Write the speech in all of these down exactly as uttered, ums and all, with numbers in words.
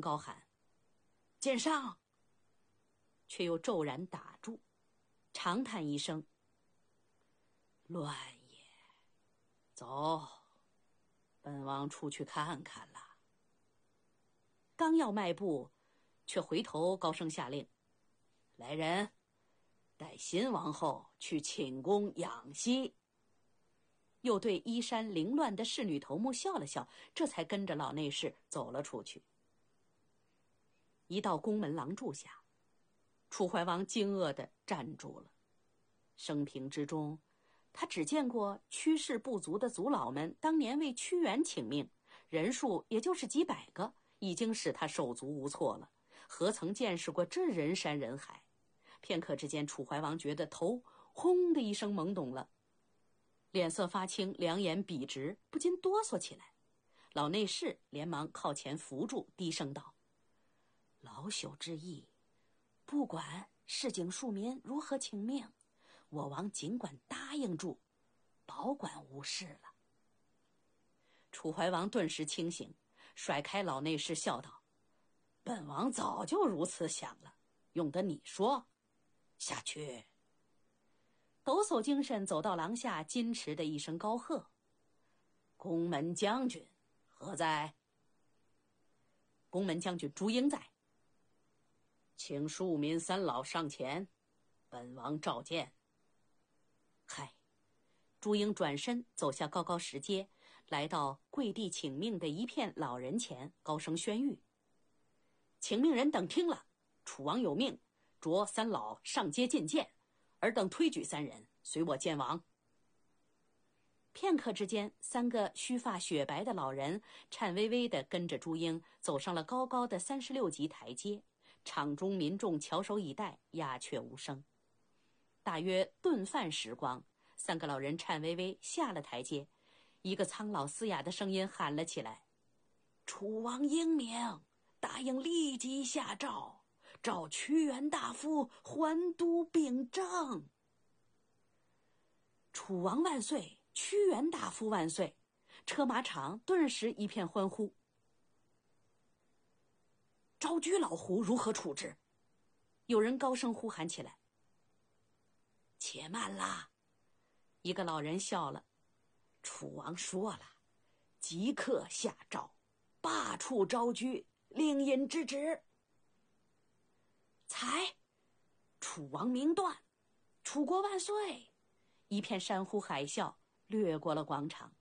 高喊：“剑上！”却又骤然打住，长叹一声：“乱也！走，本王出去看看了。”刚要迈步，却回头高声下令：“来人，带新王后去寝宫养息。”又对衣衫凌乱的侍女头目笑了笑，这才跟着老内侍走了出去。一到宫门廊柱下，楚怀王惊愕地站住了。生平之中，他只见过驱势不足的族老们当年为屈原请命，人数也就是几百个，已经使他手足无措了，何曾见识过这人山人海？片刻之间，楚怀王觉得头轰的一声懵懂了，脸色发青，两眼笔直，不禁哆嗦起来。老内侍连忙靠前扶住，低声道：“老朽之意，不管市井庶民如何请命，我王尽管答应住，保管无事了。”楚怀王顿时清醒，甩开老内侍笑道：“本王早就如此想了，用得你说。下去。”抖擞精神走到廊下，矜持的一声高喝：“宫门将军何在？”宫门将军朱英在。请庶民三老上前，本王召见。嗨，朱英转身走下高高石阶，来到跪地请命的一片老人前，高声宣谕：“请命人等听了，楚王有命，着三老上阶觐见，尔等推举三人，随我见王。”片刻之间，三个须发雪白的老人颤巍巍地跟着朱英走上了高高的三十六级台阶，场中民众翘首以待，鸦雀无声。大约顿饭时光，三个老人颤巍巍下了台阶，一个苍老嘶哑的声音喊了起来：“楚王英明，答应立即下诏，召屈原大夫还都秉政。”楚王万岁，屈原大夫万岁！车马场顿时一片欢呼。招居老胡如何处置？有人高声呼喊起来。且慢啦！一个老人笑了。楚王说了，即刻下诏，罢黜招居，令尹之职。才！楚王明断！楚国万岁！一片山呼海啸掠过了广场。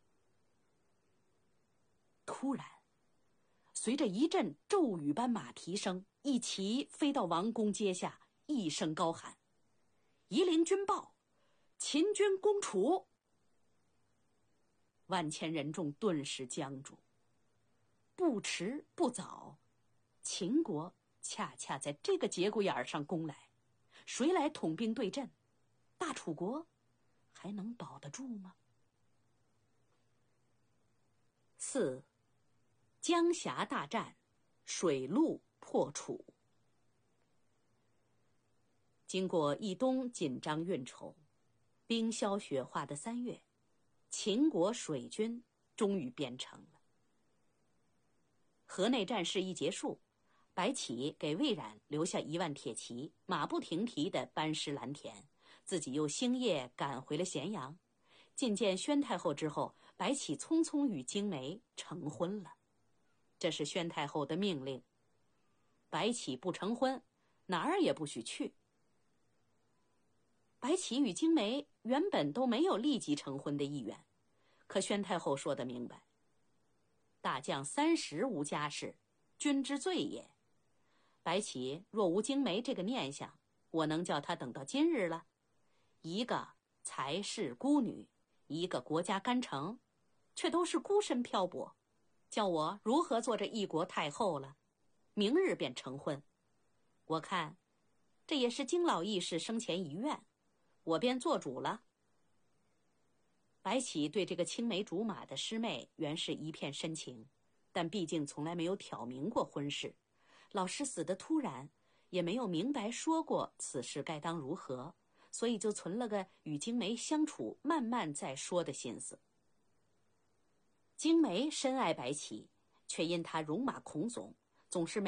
突然，随着一阵骤雨般马蹄声，一骑飞到王宫阶下，一声高喊：“夷陵军报，秦军攻楚！”万千人众顿时僵住。不迟不早，秦国恰恰在这个节骨眼上攻来，谁来统兵对阵？大楚国还能保得住吗？四，江峡大战，水陆破楚。经过一冬紧张运筹，冰消雪化的三月，秦国水军终于编成了。河内战事一结束，白起给魏冉留下一万铁骑，马不停蹄地班师蓝田，自己又星夜赶回了咸阳。觐见宣太后之后，白起匆匆与荆梅成婚了。这是宣太后的命令，白起不成婚，哪儿也不许去。白起与荆梅原本都没有立即成婚的意愿，可宣太后说得明白：大将三十无家室，君之罪也。白起若无荆梅这个念想，我能叫他等到今日了？一个才是孤女，一个国家干城，却都是孤身漂泊，叫我如何做这一国太后了？明日便成婚。我看这也是荆老义士生前遗愿，我便做主了。白起对这个青梅竹马的师妹原是一片深情，但毕竟从来没有挑明过婚事，老师死得突然，也没有明白说过此事该当如何，所以就存了个与荆梅相处慢慢再说的心思。荆梅深爱白起，却因他戎马倥偬，总是没